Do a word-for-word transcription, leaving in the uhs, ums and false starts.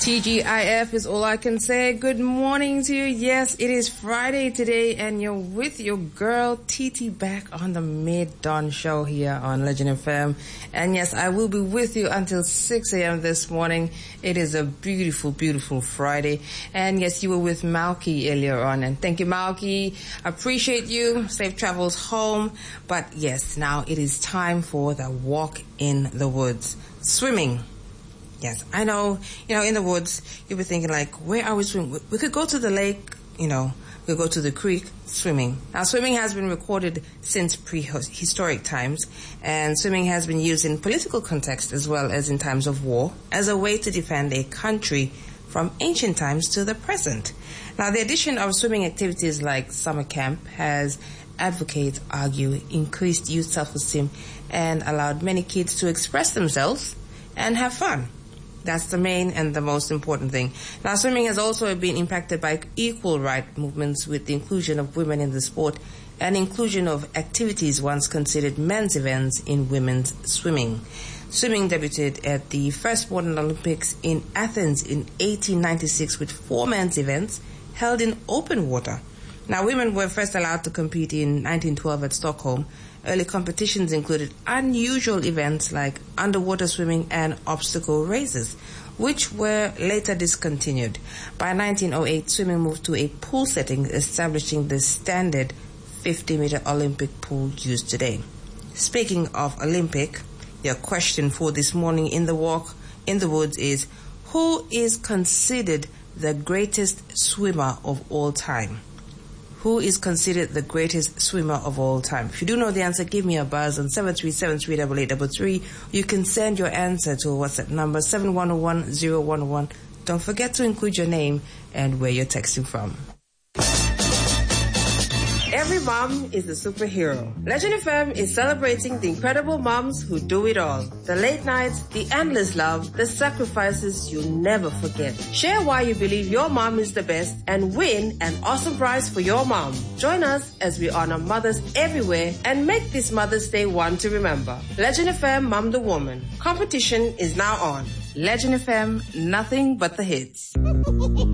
T G I F is all I can say. Good morning to you. Yes, it is Friday today, and you're with your girl Titi back on the Mid-Dawn Show here on Legend F M. And yes, I will be with you until six a.m. this morning. It is a beautiful, beautiful Friday. And yes, you were with Malky earlier on, and thank you, Malky. Appreciate you. Safe travels home. But yes, now it is time for the walk in the woods. Swimming. Yes, I know, you know, in the woods, you'll be thinking like, where are we swimming? We could go to the lake, you know, we could go to the creek swimming. Now, swimming has been recorded since prehistoric times, and swimming has been used in political context as well as in times of war as a way to defend a country from ancient times to the present. Now, the addition of swimming activities like summer camp has, advocates argue, increased youth self-esteem and allowed many kids to express themselves and have fun. That's the main and the most important thing. Now, swimming has also been impacted by equal rights movements with the inclusion of women in the sport and inclusion of activities once considered men's events in women's swimming. Swimming debuted at the first modern Olympics in Athens in eighteen ninety-six with four men's events held in open water. Now, women were first allowed to compete in nineteen twelve at Stockholm. Early competitions included unusual events like underwater swimming and obstacle races, which were later discontinued. By nineteen oh eight, swimming moved to a pool setting, establishing the standard fifty-meter Olympic pool used today. Speaking of Olympic, your question for this morning in the walk in the woods is, who is considered the greatest swimmer of all time? Who is considered the greatest swimmer of all time? If you do know the answer, give me a buzz on seven three seven three eight eight three three. You can send your answer to a WhatsApp number seven one zero one zero one one. Don't forget to include your name and where you're texting from. Every mom is a superhero. Legend F M is celebrating the incredible moms who do it all. The late nights, the endless love, the sacrifices you'll never forget. Share why you believe your mom is the best and win an awesome prize for your mom. Join us as we honor mothers everywhere and make this Mother's Day one to remember. Legend F M Mom the Woman. Competition is now on. Legend F M, nothing but the hits.